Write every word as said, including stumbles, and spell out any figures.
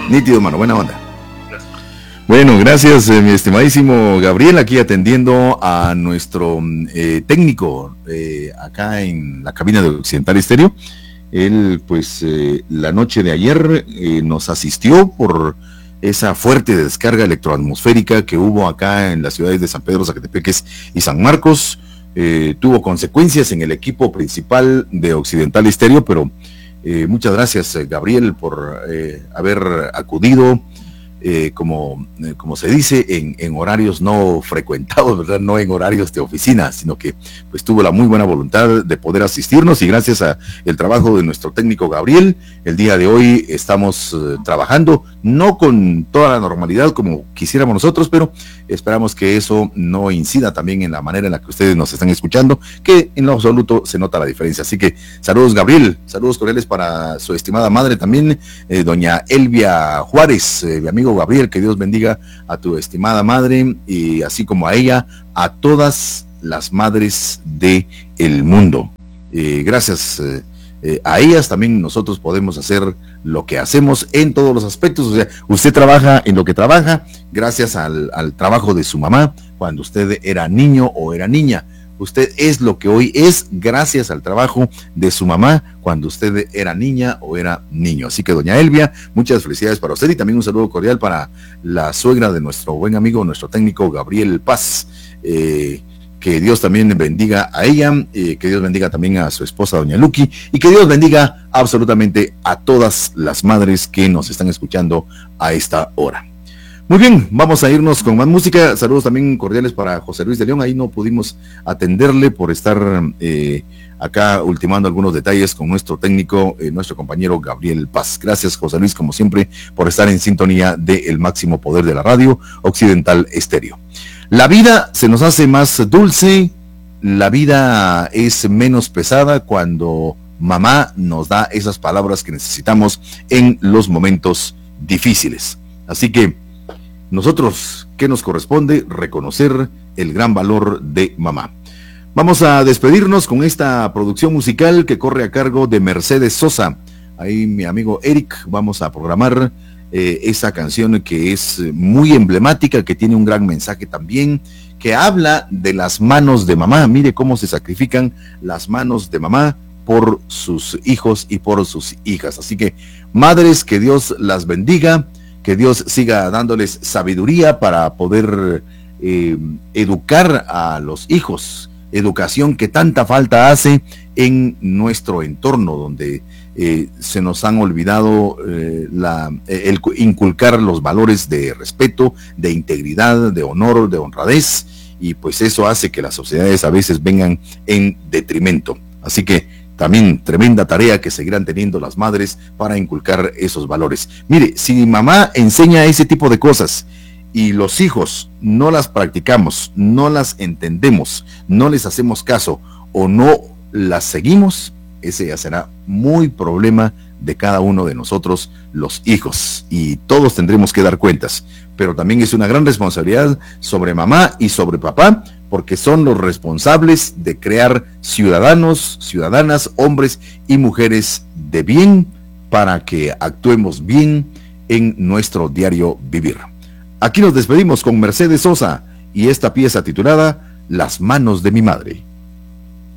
Nítido, mano, buena onda. Bueno, gracias, eh, mi estimadísimo Gabriel, aquí atendiendo a nuestro eh, técnico eh, acá en la cabina de Occidental Estéreo. Él, pues, eh, la noche de ayer eh, nos asistió por esa fuerte descarga electroatmosférica que hubo acá en las ciudades de San Pedro, Zacatepeques y San Marcos. Eh, tuvo consecuencias en el equipo principal de Occidental Estéreo, pero eh, muchas gracias, eh, Gabriel, por eh, haber acudido. Eh, como, eh, como se dice, en, en horarios no frecuentados, ¿verdad? No en horarios de oficina, sino que pues tuvo la muy buena voluntad de poder asistirnos, y gracias a el trabajo de nuestro técnico Gabriel, el día de hoy estamos eh, trabajando, no con toda la normalidad como quisiéramos nosotros, pero esperamos que eso no incida también en la manera en la que ustedes nos están escuchando, que en lo absoluto se nota la diferencia. Así que saludos, Gabriel, saludos cordiales para su estimada madre también, eh, doña Elvia Juárez, eh, mi amigo Gabriel, que Dios bendiga a tu estimada madre, y así como a ella, a todas las madres de el mundo. Eh, gracias eh, eh, a ellas también nosotros podemos hacer lo que hacemos en todos los aspectos. O sea, usted trabaja en lo que trabaja gracias al, al trabajo de su mamá cuando usted era niño o era niña. Usted es lo que hoy es gracias al trabajo de su mamá cuando usted era niña o era niño. Así que, doña Elvia, muchas felicidades para usted, y también un saludo cordial para la suegra de nuestro buen amigo, nuestro técnico Gabriel Paz. Eh, que Dios también bendiga a ella, eh, que Dios bendiga también a su esposa, doña Luqui, y que Dios bendiga absolutamente a todas las madres que nos están escuchando a esta hora. Muy bien, vamos a irnos con más música. Saludos también cordiales para José Luis de León. Ahí no pudimos atenderle por estar eh, acá ultimando algunos detalles con nuestro técnico, eh, nuestro compañero Gabriel Paz. Gracias, José Luis, como siempre, por estar en sintonía del máximo poder de la radio, Occidental Estéreo. La vida se nos hace más dulce, la vida es menos pesada cuando mamá nos da esas palabras que necesitamos en los momentos difíciles. Así que nosotros, ¿qué nos corresponde? Reconocer el gran valor de mamá. Vamos a despedirnos con esta producción musical que corre a cargo de Mercedes Sosa. Ahí mi amigo Eric, vamos a programar eh, esa canción que es muy emblemática, que tiene un gran mensaje también, que habla de las manos de mamá. Mire cómo se sacrifican las manos de mamá por sus hijos y por sus hijas. Así que, madres, que Dios las bendiga, que Dios siga dándoles sabiduría para poder eh, educar a los hijos, educación que tanta falta hace en nuestro entorno, donde eh, se nos han olvidado eh, la, el inculcar los valores de respeto, de integridad, de honor, de honradez, y pues eso hace que las sociedades a veces vengan en detrimento. Así que también tremenda tarea que seguirán teniendo las madres para inculcar esos valores. Mire, si mi mamá enseña ese tipo de cosas y los hijos no las practicamos, no las entendemos, no les hacemos caso o no las seguimos, ese ya será muy problema de cada uno de nosotros, los hijos, y todos tendremos que dar cuentas. Pero también es una gran responsabilidad sobre mamá y sobre papá, porque son los responsables de crear ciudadanos, ciudadanas, hombres y mujeres de bien, para que actuemos bien en nuestro diario vivir. Aquí nos despedimos con Mercedes Sosa y esta pieza titulada Las manos de mi madre.